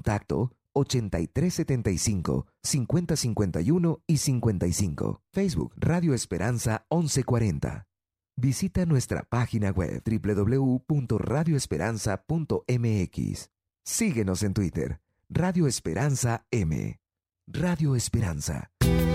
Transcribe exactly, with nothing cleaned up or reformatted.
contacto ochenta y tres setenta y cinco, cincuenta cincuenta y uno y cincuenta y cinco. Facebook Radio Esperanza once cuarenta. Visita nuestra página web doble u doble u doble u punto radio esperanza punto m x. Síguenos en Twitter, Radio Esperanza M. Radio Esperanza.